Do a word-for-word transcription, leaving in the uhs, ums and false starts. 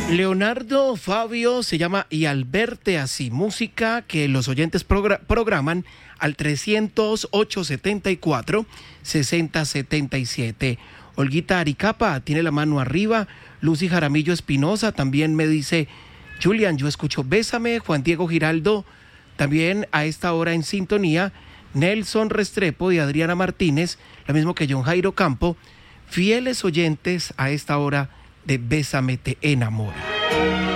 Leonardo Fabio se llama Y al verte así, música que los oyentes progra- programan al trescientos ocho setenta y cuatro sesenta setenta y siete. Olguita Aricapa tiene la mano arriba. Lucy Jaramillo Espinosa también me dice: Julian, yo escucho Bésame. Juan Diego Giraldo también a esta hora en sintonía. Nelson Restrepo y Adriana Martínez, lo mismo que John Jairo Campo, fieles oyentes a esta hora de Bésame te enamora.